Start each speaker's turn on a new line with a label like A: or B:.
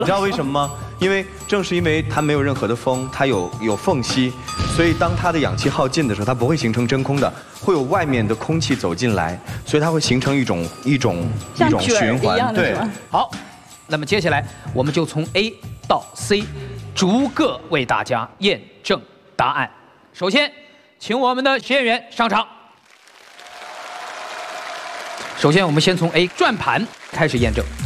A: 你知道为什么吗？因为正是因为它没有任何的风，它有缝隙，所以当它的氧气耗尽的时候，它不会形成真空的，会有外面的空气走进来，所以它会形成一种循环。对，
B: 好，那么接下来我们就从 A 到 C， 逐个为大家验证答案。首先，请我们的实验员上场。首先，我们先从 A 转盘开始验证。